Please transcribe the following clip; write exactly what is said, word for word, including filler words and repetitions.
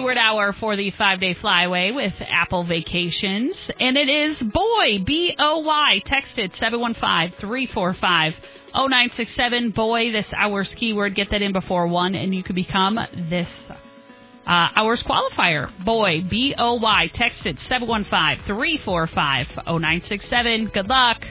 keyword hour for the five-day flyaway with Apple Vacations. And it is boy, B O Y. Text it seven one five, three four five, zero nine six seven. Boy, this hour's keyword. Get that in before one, and you could become this uh, hour's qualifier. Boy, B O Y. Text it seven one five, three four five, zero nine six seven. Good luck.